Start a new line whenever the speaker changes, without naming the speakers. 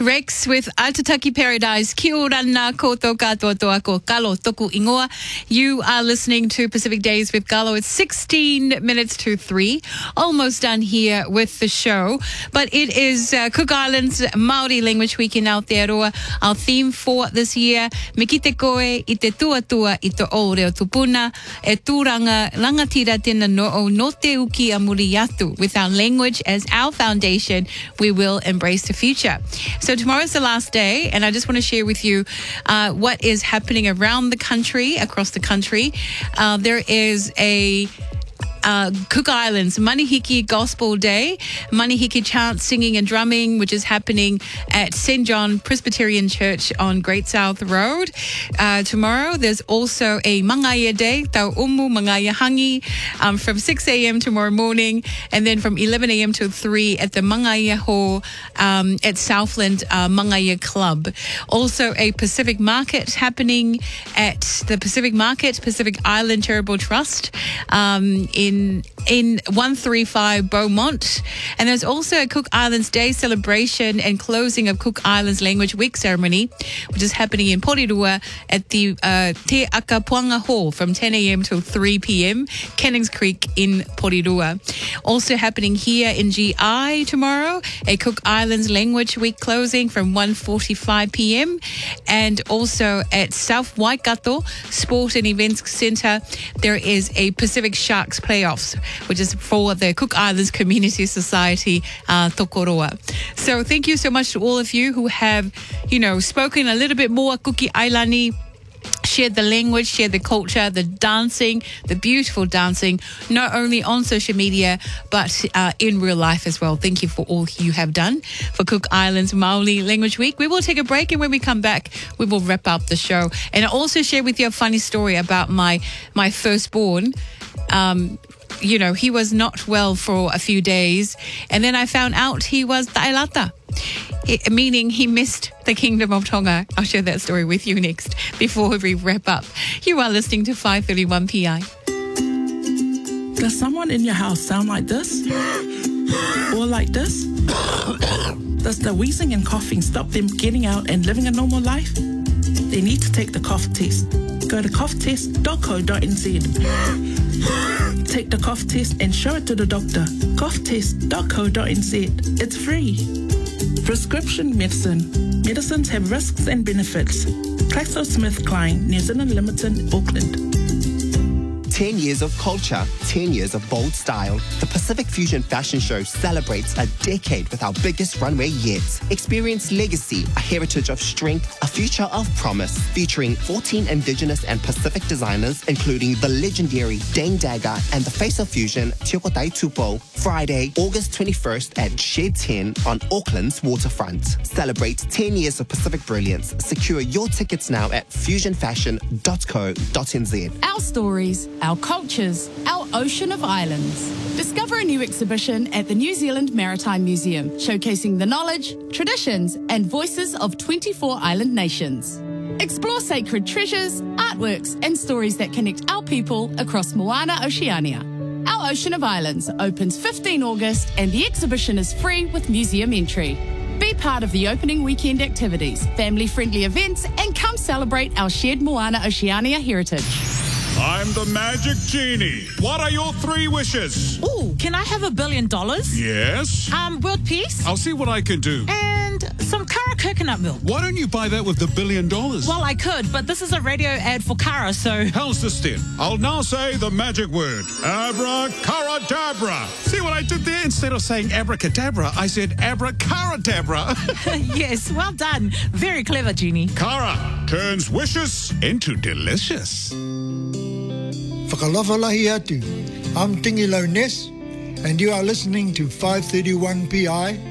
Rex with Atataki Paradise. Kia ora nā koutou katoa toa ko Kalo toku ingoa. You are listening to Pacific Days with Kalo. It's 16 minutes to 3. Almost done here with the show. But it is Cook Islands Māori Language Week in Aotearoa. Our theme for this year, me ki te koe i te tuatua i te o reo tupuna, e tūranga rangatira tēnā no te uki a muri atu. With our language as our foundation, we will embrace the future. So tomorrow's the last day, and I just want to share with you what is happening around the country, across the country. There is a Cook Islands Manihiki Gospel Day, Manihiki chant, singing and drumming, which is happening at St. John Presbyterian Church on Great South Road. Tomorrow, there's also a Mangaia Day, Tau Umu Mangaia Hangi, from 6 a.m. tomorrow morning, and then from 11 a.m. till 3 at the Mangaia Hall at Southland Mangaia Club. Also, a Pacific Market happening at the Pacific Market, Pacific Island Charitable Trust, in 135 Beaumont. And there's also a Cook Islands Day celebration and closing of Cook Islands Language Week ceremony, which is happening in Porirua at the Te Akapuanga Hall from 10 a.m. till 3 p.m. Cannings Creek in Porirua. Also happening here in GI tomorrow, a Cook Islands Language Week closing from 1:45 p.m. And also at South Waikato Sport and Events Centre, there is a Pacific Sharks playoffs, which is for the Cook Islands Community Society Tokoroa. So thank you so much to all of you who have, spoken a little bit more Kuki Ailani, shared the language, shared the culture, the dancing, the beautiful dancing, not only on social media, but in real life as well. Thank you for all you have done for Cook Islands Māori Language Week. We will take a break, and when we come back, we will wrap up the show. And I'll also share with you a funny story about my firstborn. He was not well for a few days, and then I found out he was tailata, meaning he missed the Kingdom of Tonga. I'll share that story with you next before we wrap up. You are listening to 531 PI.
Does someone in your house sound like this? Or like this? Does the wheezing and coughing stop them getting out and living a normal life? They need to take the cough test. Go to coughtest.co.nz. Take the cough test and show it to the doctor. coughtest.co.nz. It's free. Prescription medicine. Medicines have risks and benefits. GlaxoSmithKline, New Zealand Limited, Auckland.
10 years of culture, 10 years of bold style. The Pacific Fusion Fashion Show celebrates a decade with our biggest runway yet. Experience legacy, a heritage of strength, a future of promise. Featuring 14 Indigenous and Pacific designers, including the legendary Dane Dagger and the face of fusion, Tiokotai Tupo. Friday, August 21st at Shed 10 on Auckland's waterfront. Celebrate 10 years of Pacific brilliance. Secure your tickets now at fusionfashion.co.nz.
Our stories, our cultures, our ocean of islands. Discover a new exhibition at the New Zealand Maritime Museum, showcasing the knowledge, traditions, and voices of 24 island nations. Explore sacred treasures, artworks, and stories that connect our people across Moana Oceania. Our Ocean of Islands opens 15 August, and the exhibition is free with museum entry. Be part of the opening weekend activities, family-friendly events, and come celebrate our shared Moana Oceania heritage.
I'm the Magic Genie. What are your 3 wishes?
Ooh, can I have $1 billion?
Yes.
World peace?
I'll see what I can do.
And some Kara coconut milk.
Why don't you buy that with the $1 billion?
Well, I could, but this is a radio ad for Kara, so...
How's this then? I'll now say the magic word. Abracadabra. See what I did there? Instead of saying abracadabra, I said abracadabra.
Yes, well done. Very clever, Genie.
Kara turns wishes into delicious.
Whakalawhalahi atu. I'm Tingi Ness, and you are listening to 531 PI